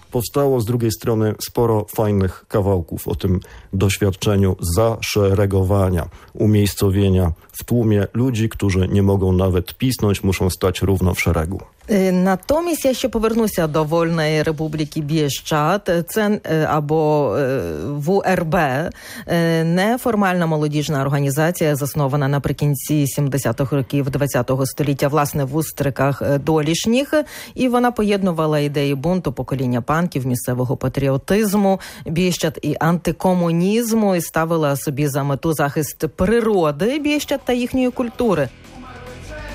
powstało z drugiej strony sporo fajnych kawałków o tym doświadczeniu zaszeregowania, umiejscowienia w tłumie ludzi, którzy nie mogą nawet pisnąć, muszą stać równo w szeregu. Натомість я ще повернуся до Вольної Республіки Бієщад. Це або ВРБ, неформальна молодіжна організація, заснована наприкінці 70-х років ХХ століття, власне, в Устриках Долішніх. І вона поєднувала ідеї бунту, покоління панків, місцевого патріотизму, Бієщад і антикомунізму, і ставила собі за мету захист природи Бієщад та їхньої культури.